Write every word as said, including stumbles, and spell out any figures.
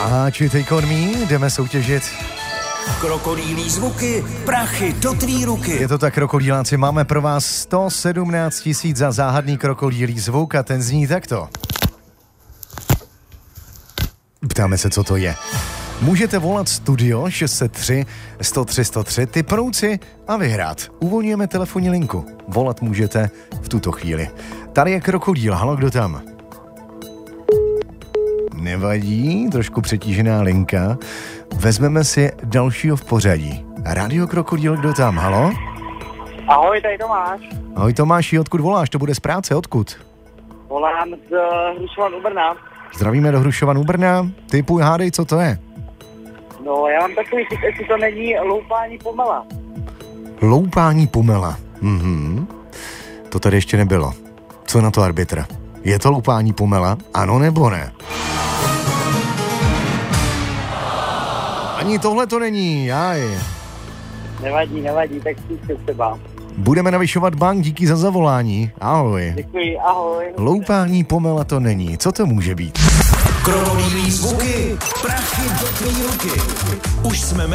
A či take on me, jdeme soutěžit. Krokodýlí zvuky, prachy do tvý ruky. Je to tak, krokodýláci, máme pro vás sto sedmnáct tisíc za záhadný krokodýlí zvuk a ten zní takto. Ptáme se, co to je. Můžete volat studio šest set tři sto tři sto tři, tipnout si a vyhrát. Uvolňujeme telefonní linku. Volat můžete v tuto chvíli. Tady je krokodýl, halo, kdo tam? Nevadí, trošku přetížená linka. Vezmeme si dalšího v pořadí. Radio Krokodýl, kdo tam, halo? Ahoj, tady Tomáš. Ahoj Tomáši, odkud voláš? To bude z práce, odkud? Volám z uh, Hrušovan u Brna. Zdravíme do Hrušovan u Brna. Typuj, hádej, co to je? No, já mám takový typ, jestli to není loupání pomela. Loupání pomela. Mhm. To tady ještě nebylo. Co na to arbitra? Je to loupání pomela? Ano nebo ne? Ani tohle to není, jaj. Nevadí, nevadí, tak zkuste třeba. Budeme navyšovat bank, díky za zavolání. Ahoj. Děkuji, ahoj. Loupání pomela to není. Co to může být? Krokodýlí zvuky, prachy do tvý ruky. Už jsme